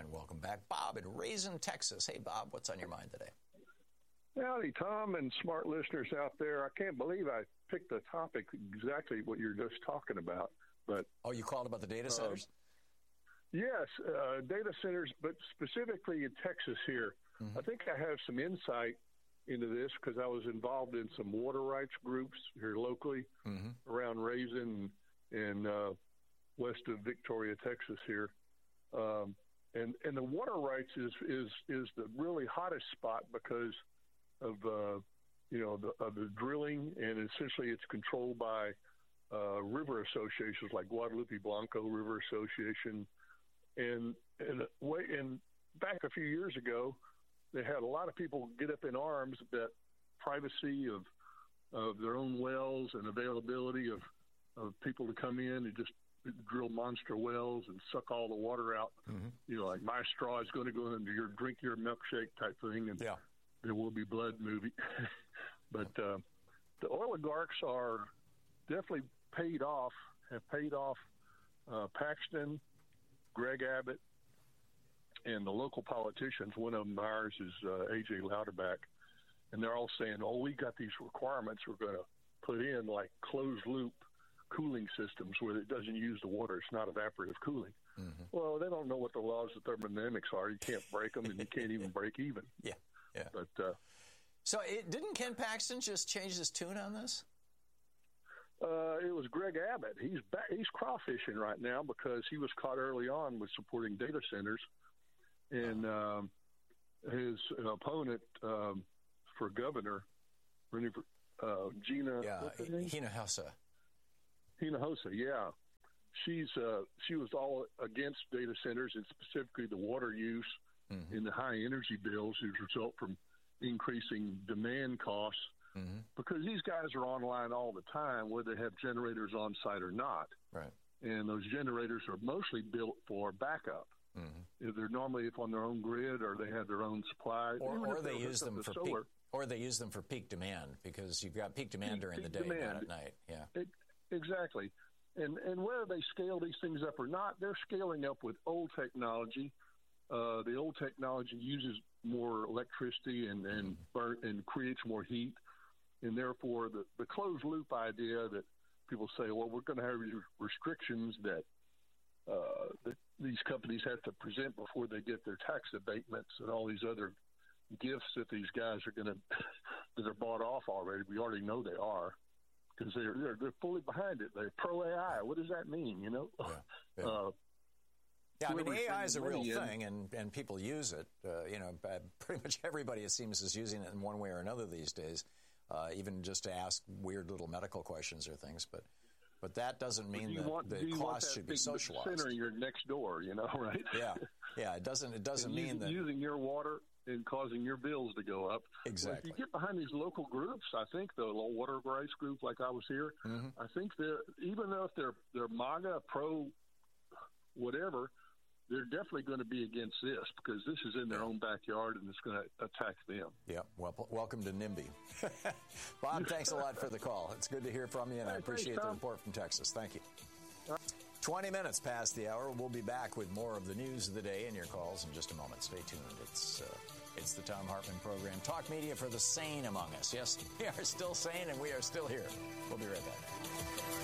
And welcome back, Bob in Raisin, Texas. Hey, Bob, what's on your mind today? Howdy, Tom, and smart listeners out there. I can't believe I picked a topic exactly what you're just talking about. But you called about the data centers? Yes, data centers, but specifically in Texas here. Mm-hmm. I think I have some insight into this because I was involved in some water rights groups here locally around Raisin and west of Victoria, Texas here. And the water rights is the really hottest spot because of the drilling, and essentially it's controlled by river associations like Guadalupe Blanco River Association, and back a few years ago, they had a lot of people get up in arms that privacy of their own wells and availability of people to come in and just drill monster wells and suck all the water out. Like my straw is going to go into your drink your milkshake type thing, and there will be blood movie. But the oligarchs are definitely have paid off Paxton, Greg Abbott, and the local politicians. One of them, ours, is A.J. Louderback. And they're all saying, we got these requirements we're going to put in, like closed-loop cooling systems where it doesn't use the water. It's not evaporative cooling. Well, they don't know what the laws of thermodynamics are. You can't break them, and you can't even break even. Yeah. But so didn't Ken Paxton just change his tune on this? It was Greg Abbott. He's crawfishing right now because he was caught early on with supporting data centers. And his opponent for governor, Gina Hinojosa. Hinojosa, yeah. She was all against data centers and specifically the water use and the high energy bills as a result from increasing demand costs. Because these guys are online all the time, whether they have generators on site or not. Right. And those generators are mostly built for backup. They're normally on their own grid, or they have their own supply, or they use them for solar. Or they use them for peak demand because you've got peak demand during the day, not at night. Yeah, exactly. And whether they scale these things up or not, they're scaling up with old technology. The old technology uses more electricity and creates more heat. And therefore, the closed loop idea that people say, we're going to have restrictions that these companies have to present before they get their tax abatements and all these other gifts that these guys are going to that are bought off already. We already know they are because they're fully behind it. They're pro AI. What does that mean? I mean, AI is a real thing, and people use it. Pretty much everybody, it seems, is using it in one way or another these days. Even just to ask weird little medical questions or things, but that doesn't mean that the cost should be socialized. Center you're next door, right? Yeah. It doesn't mean that using your water and causing your bills to go up. Exactly. Well, if you get behind these local groups, I think the low water rights group, like I was here, I think that even though if they're MAGA, pro, whatever, they're definitely going to be against this because this is in their own backyard and it's going to attack them. Yeah. Well, welcome to NIMBY. Bob, thanks a lot for the call. It's good to hear from you, and I appreciate the report from Texas. Thank you. 20 minutes past the hour. We'll be back with more of the news of the day and your calls in just a moment. Stay tuned. It's the Thom Hartmann Program. Talk media for the sane among us. Yes, we are still sane and we are still here. We'll be right back.